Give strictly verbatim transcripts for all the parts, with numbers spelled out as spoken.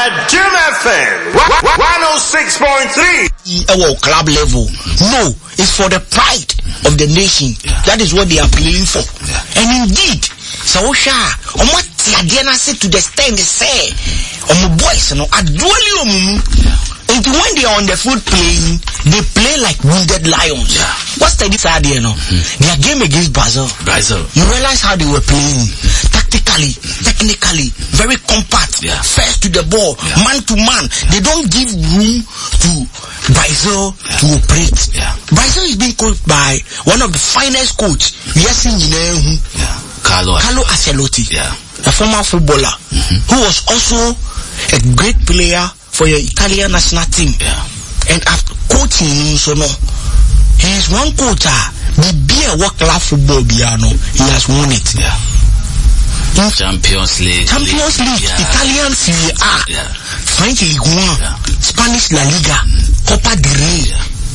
at Jim F M one oh six point three. Our club level. No, it's for the pride of the nation. Yeah. That is what they are playing for. Yeah. And indeed, Saosha, on what Tiadiana said to the stand, they say, on my boys, no, I dually and when they are on the field playing, they play like wounded lions. Yeah. What's the sad here, no? Mm-hmm. Their game against Brazil. Brazil. You realize how they were playing. Tactically, technically, very compact. Yeah. First to the ball, yeah. Man to man. Yeah. They don't give room to Brazil yeah. to operate. Yeah. Brazil is being coached by one of the finest coach. Yes, in yeah. Carlo, Carlo Ancelotti. Yeah. A former footballer mm-hmm. who was also a great player for your Italian national team. Yeah. And after coaching, so no, he is one coach. The beer work club football, Biano, he has won it. Yeah. Champions League, Champions League, yeah. Italian Serie A, yeah. French Ligue one, yeah. Spanish La Liga, Copa del Rey,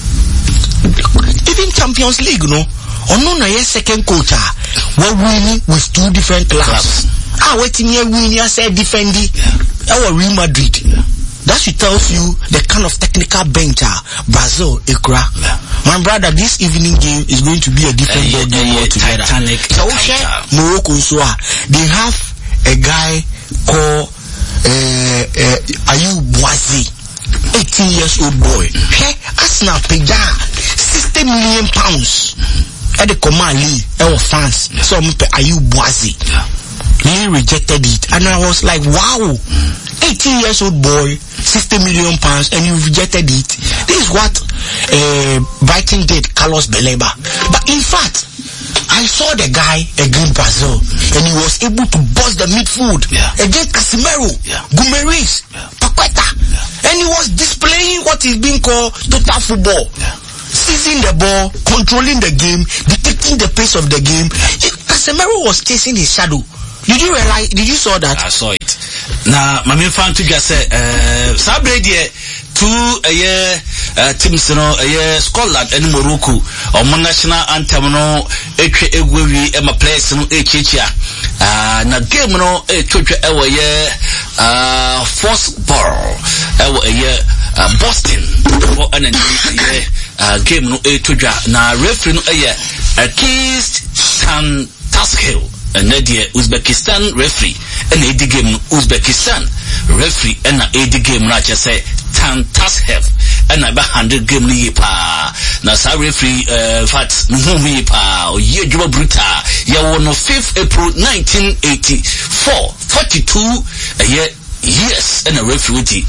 yeah. Even Champions League, no. Or no, na second coach. We're winning with two different clubs. clubs. Ah, waiting here, winning, I said defending. Yeah. Our Real Madrid. Yeah. That should tell you the kind of technical bench Brazil, Ikra. Yeah. My brother, this evening game is going to be a different uh, game yeah, altogether. Titanic. So, Morocco, so they have a guy called uh, uh, Ayub Boazi, eighteen years old boy. Hey, Arsenal paid sixty million pounds at the command league of France. Yeah. So, Ayub Boazi. Yeah. He rejected it, and I was like, wow, eighteen years old boy, sixty million pounds, and you rejected it. This is what uh, Brighton did, Carlos Baleba. But in fact, I saw the guy against Brazil, and he was able to bust the midfield yeah. against Casemiro, yeah. Gumeris, yeah. Paqueta, yeah. and he was displaying what is being called total football. Yeah. Seizing the ball, controlling the game, detecting the pace of the game. Yeah. Casemiro was chasing his shadow. Did you realize, did you saw that? I saw it. Now, my main fan to just say, uh, Sabre here, two a year, uh, teams, you know, a year, Scotland and Morocco, or my national anthem, no, Eche Egwewi, Emma Place, no, Echicha, uh, na game, no, a church, a year, uh, force ball, a year, uh, Boston, for an year, uh, game, no, a church, na referee, no, a year, a Keith Stan Taskill. And Nadia Uzbekistan referee and A D game Uzbekistan referee and A D game Racha say Tantashev and I hundred game ni pa na sa referee uh fat mumi pa o ye juba bruta ya won fifth April nineteen eighty-four forty-two a year yes and a referee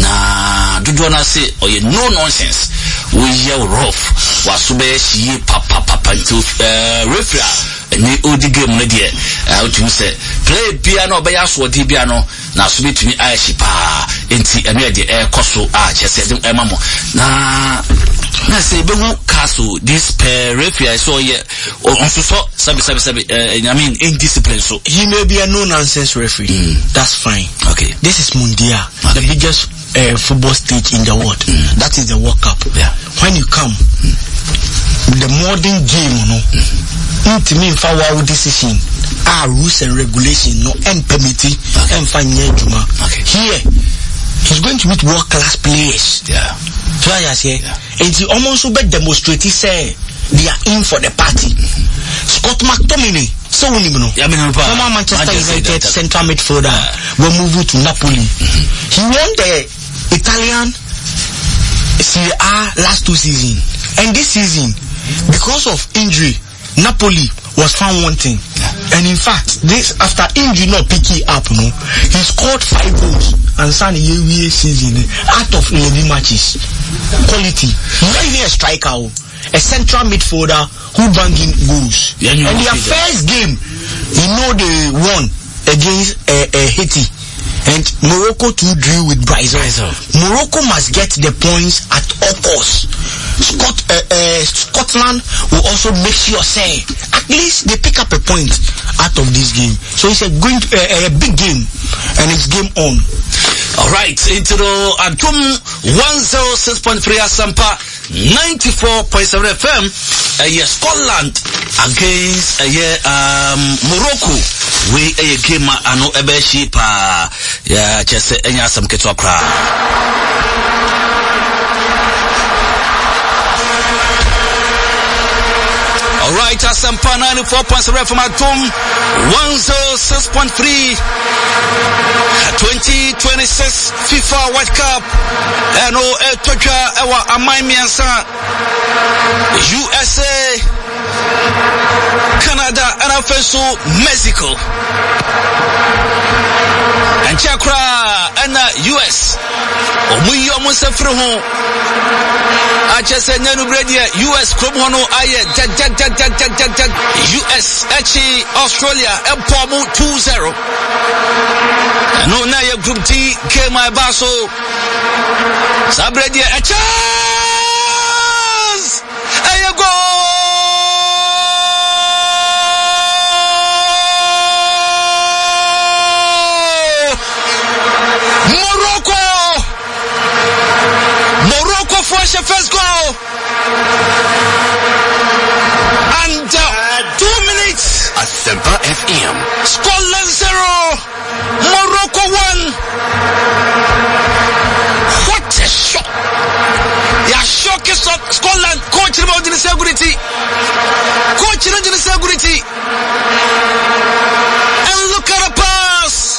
na dudu na say o ye no nonsense we ye rough wasube shi papa papa to uh, referee ni odi game na die uh, to say play piano be ya so di piano na so betumi aishi pa enti eme de e koso a chese dem emamo na na say be hu castle this per referee I saw here on so sabi sabi sabi uh, I mean indiscipline so he may be a no nonsense referee mm. That's fine. Okay, this is Mundial, okay. The biggest uh, football stage in the world. Mm. That is the World Cup. Yeah. When you come mm. the modern game, you know, mm. me for our decision, our rules and regulation, no, and permitting, okay. and fine juma. Okay. Here, he's going to meet world class players. Yeah. So I say, yeah. And he almost bet demonstrate, say they are in for the party. Mm-hmm. Scott McTominay, so we know. Yeah, I mean, former Manchester United central midfielder, yeah. will move to Napoli. Mm-hmm. He won the Italian Serie A last two seasons, and this season, because of injury, Napoli was found wanting. Yeah. And in fact, this after injury not picking up, no, he scored five goals and signed a year season out of eleven matches. Quality. Not even a striker, a central midfielder who bang in goals. Yeah, and their first game, you know they won against uh, uh, Haiti. And Morocco to drew with Brazil. Brazil. Morocco must get the points at all costs. Scot uh, uh, Scotland will also make sure say at least they pick up a point out of this game. So it's a going to, uh, a big game, and it's game on. All right, into the Adum one oh six point three Asampa ninety-four point seven F M. Uh, yeah, Scotland against uh, yeah, um, Morocco. we a game ano ebe shi pa ya chese enya asam keto akra. Alright, Asampa ninety-four point seven from Atum, one oh six point three, twenty twenty-six FIFA World Cup, and oh, Etoja, Ewa, Amaimiansa, U S A, Canada, and also Mexico, and Chakra, and U S, Omuyo Musafruho. I just said, Nanu Bredia, U S, Kromono, Aye, U S, Echi, Australia, Empomu two zero. No, Naya Group D, K my Basso, Sabredia, a chance! There you go! Morocco! Morocco for the first goal. And uh, two minutes. Asempa F M. Scotland zero. Morocco one. What a shock. Yeah, shock is Scotland. Coach about the security. Coach about the security. And look at the pass.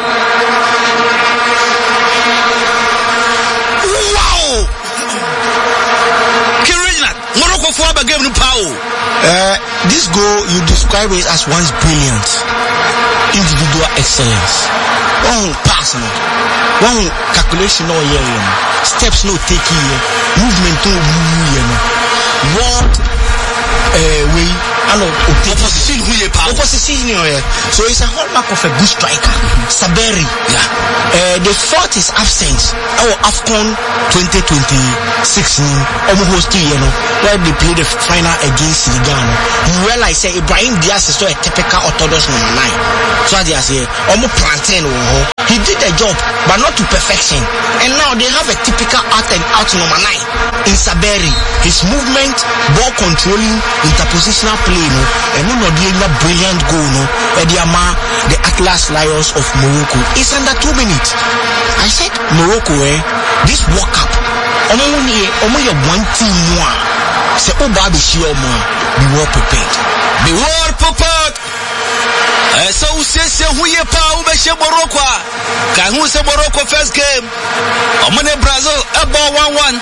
Morocco for a game no power. Uh, this goal you describe it as one's brilliant, individual excellence. One pass no, one calculation no here, you know. Steps no take here, movement no move here, no. What uh, way? I know opposition who you power. Opposition here. So it's a hallmark of a good striker. Saberi. Yeah. Uh, the fourth is absence. Our AFCON twenty twenty-six ni omo host you know where they play the final against Senegal. You realize say Ibrahim Diaz is so a typical orthodox number nine. So as they say omo plantain oh he did the job but not to perfection. And now they have a typical out and out number nine in Saberi. His movement, ball controlling, interpositional play no and no no brilliant goal no Ediama the Atlas Lions of Morocco is under two minutes. I said Morocco eh this World Cup omo ni omo your one team more say oba be sure more be well prepared be well prepared. Eh so we say say who ye pa who be share Morocco ka who say Morocco first game omo ne Brazil about one one.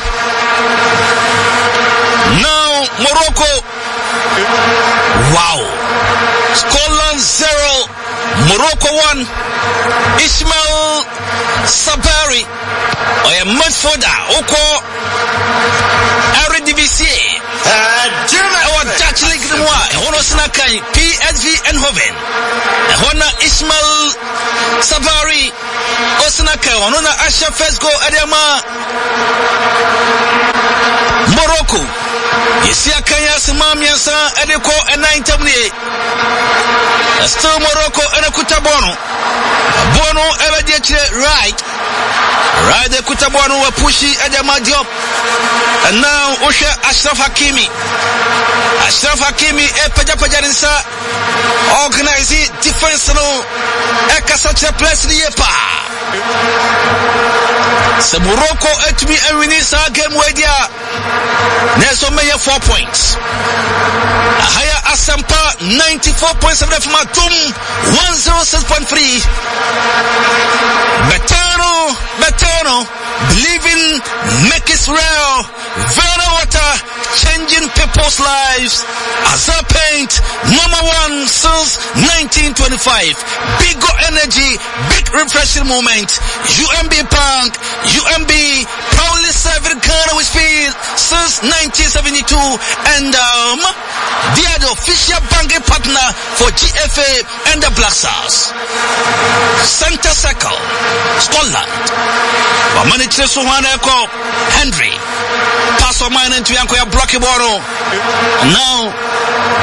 Now Morocco, wow, Scotland zero, Morocco one. Ismail Saberi, or a midfielder, Oko, Eredivisie, our Dutch League Noir, Honosnakai, P S V Eindhoven, Hona Ismail Saberi, Osnakai, Honona Asha Fesco, Adama, Morocco. Yesi akanya simamiansa edeko nine tamni. Still Morocco anakuta bono. Bono ebedi chire right. Right de kuta bono wa pushi Adama Diop. And now Usha Ashraf Hakimi. Ashraf Hakimi e paja paja nsa organize defense no e kasacha place ni yepa. Se Morocco etumi enwini sa game wedia. Neso meye four points. Higher Asampa ninety-four point seven from Atum one oh six point three. Betano, Betano, believe in, make it real. Vera water, changing people's lives. Azar Paint, number one since nineteen twenty-five. Big energy, big refreshing moment. U M B Punk, U M B, proudly serving Ghana with speed since nineteen seventy-two. And um, they are the official banking partner for G F A and the Black Stars. Center Circle, Scotland. Wamani Chesuhane Eko, Henry. Pass of mine into Yanko ya blocky ball. Now,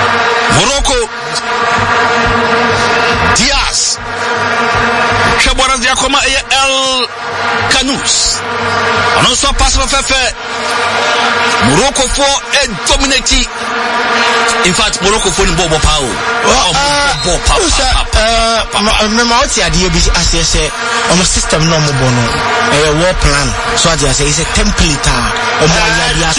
Morocco. Diaz. Shabara pass dia koma El Kanous. Ono so pass fefe. Morocco for a dominating. In fact, Morocco for the Bobo Pau. Oh, uh, remember the idea as I say, on a system no more bono, a war plan. So I just say it's a template. Or more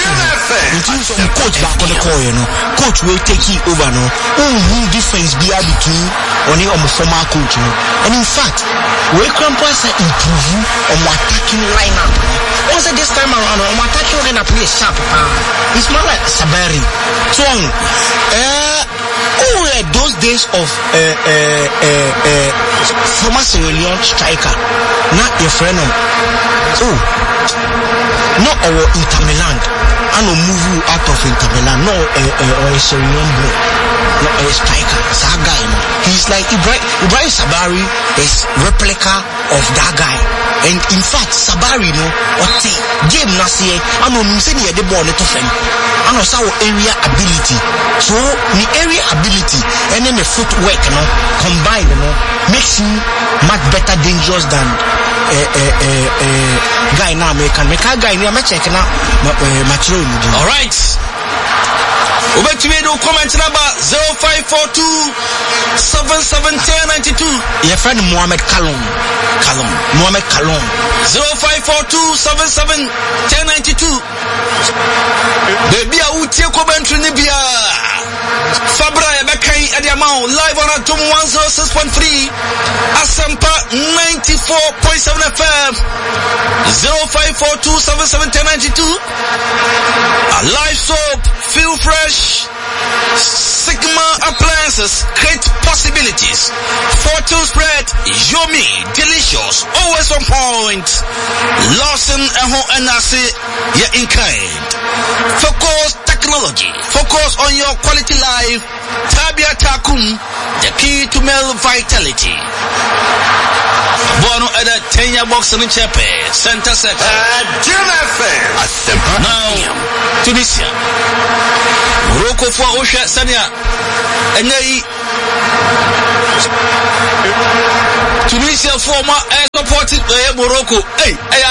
some coach back on the call, you know. Coach will take it over, no. Who difference be between only on the former coach, you know. And in fact, we can pass improve on attacking lineup. Also this time around, on attacking lineup play sharp. It's more like Sabari. So, uh, oh, like those days of uh, uh, uh, uh, former Sierra Leone striker, not your friend. Oh, not our Inter Milan. I no move you out of Inter Milan. No, uh, uh, or a Sierra Leone boy. No, a striker. That guy, no. He's like Ibrahim, Ibrahim Sabari is replica of that guy. And in fact, Sabari, no, or the game Nasi, I know you said he had the ball to him. I know our area ability. So the area ability and then the footwork, you know, combined, you know, makes you much better dangerous than a uh, uh, uh, uh, guy now American. Make a guy now, I'm checking out material. All right. Over to me, no comment number zero five four two seven seven zero nine two. Your friend Mohamed Kalon. Kalon. Mohamed Kalon. zero five four two seven seven zero nine two. Baby, I will take over to Nibia. Fabra Ebekai at the amount live on Atom one oh six point three. Asampa ninety-four point seven F M. zero five four two seven seven zero nine two. A live soap, feel fresh. Sigma appliances create possibilities. Fortune spread, yummy, delicious, always on point. Lawson and Ho and Nasi, yeah, in kind. Focus technology, focus on your quality life. Tabia Takum, the key to male vitality. Bono at a ten-year box in Chepe, center sector. Now, Tunisia. Morocco for Osha Sanya. And they Tunisia former air supported uh, Morocco. Hey, hey,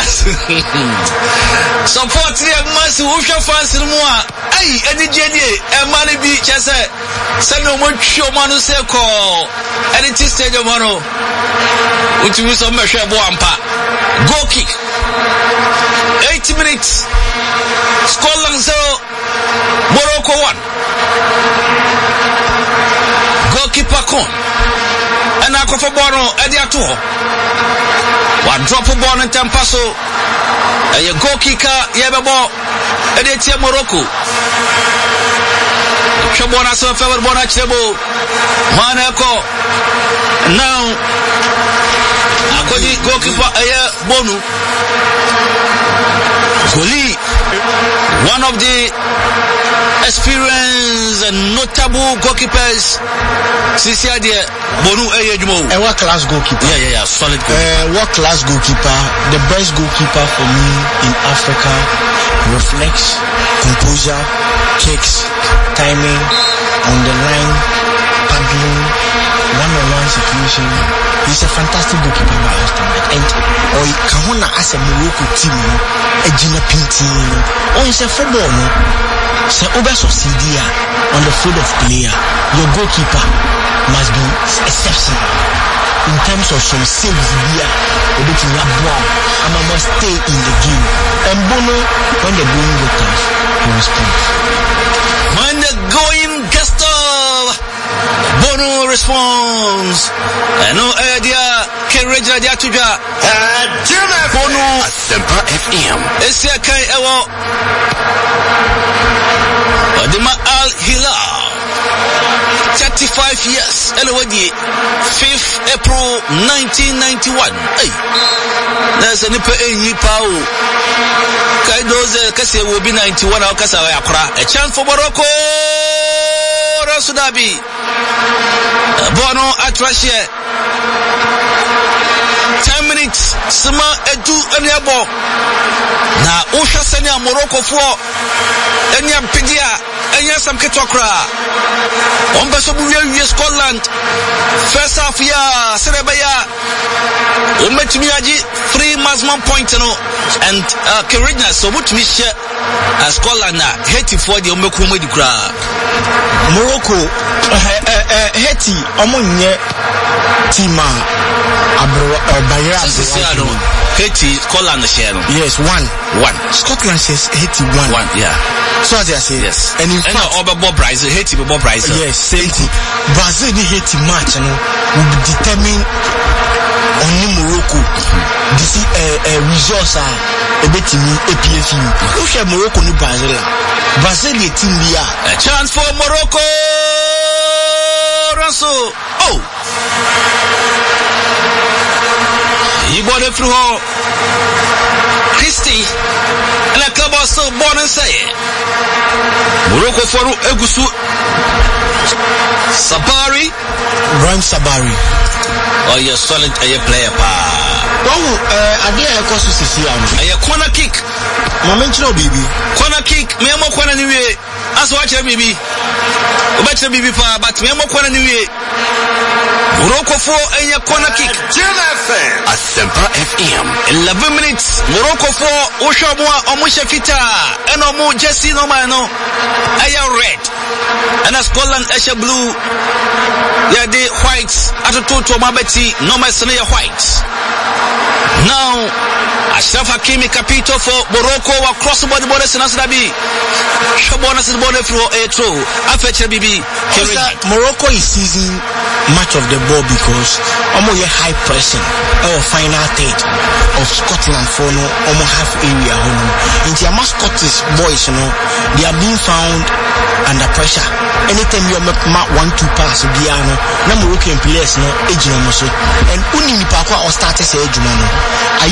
support the massive Osha fans in Moa. Hey, any Jenny, and Mali Beach, I said, send no more show Manu Seko. And it is Stadium Mano. Which was a measure Boampa. Goal kick. eighty minutes. Scotland zero. Morocco one. Goalkeeper Kon. And I go for Bono at the Atuho. One drop of Bono and Tampaso. And your goalkeeper, Yababo, and it's Morocco. Shabona so favor Bona Chebo. Manako. Now, Akodi goalkeeper Aya Bonu. Goli, one of the experienced and notable goalkeepers. Sisiade Bonu Ayejmo. A world class goalkeeper. Yeah, yeah, yeah, solid goalkeeper. Uh, world class goalkeeper, the best goalkeeper for me in Africa. Reflex, composure, kicks, timing, on the line, paddling, one-on-one situation. He's a fantastic goalkeeper by our standard. And or Kahuna as a Morocco team, a Gina Pintin, or it's a football, no? So over Sosidia on the field of player, your goalkeeper must be exceptional in terms of some saves here. A bit in Labua, and I must stay in the game. And Bono, when the going get tough, he responds. When the going gets tough, Bono responds. And no idea, can reach the Atuja. Bono, Asempa F M. It's a Kai Ewo. Adima Al Hilal. thirty-five years, Elwadi, fifth April nineteen ninety-one. Hey, there's a nipper in Yipao. Kaidoze, Kassi will be ninety-one, or Kasa Yakra. A chance for Morocco, Rasudabi, Bono at Russia. Ten minutes, Sima Edu and Yabo. Now, Usha Senya Morocco for Enyam Pedia, enya sam ketokra on beso bu wi Scotland first half ya serebaya o metumi agi three maximum point no and uh, Kerignal so mutumi share uh, Scotland na Haiti for the omeku di kra Morocco eh eh Haiti omonye team abro bayra abro Haiti Scotland share no yes one one Scotland says Haiti one one yeah so as I say yes and in fact over Brazil Haiti be Brazil yes same thing Brazil ni Haiti match no will determine only Morocco this uh, uh, results are a bit in A P F U if you Morocco ni Brazil Brazil the team here a chance for Morocco Russell oh he bought it through her Christie and a club also born and say Morocco for Egusu Sabari Brahim Sabari oh you're solid a player pa oh uh Adia Ekosu sisi am a corner kick moment no baby corner kick me mo corner ni we aso watch baby obache baby pa but me mo corner ni we Morocco for a corner kick Asempa F M eleven minutes Morocco for Oshamwa Omusha Fita and Omu Jesse no mano aya red and a Scotland Asha blue yeah the whites at a total mabeti no my son white now Ashraf Hakimi Capito for Morocco across the body borders in Asrabi Shabona is the border through a throw after Bibi Morocco is seizing much of the ball because almost a high pressing or final third of Scotland for no almost half area home in the Scottish boys you know they are being found under pressure anytime you make one two pass biano na Moroccan players no ejino so and uni ni pa kwa o start say ejuma no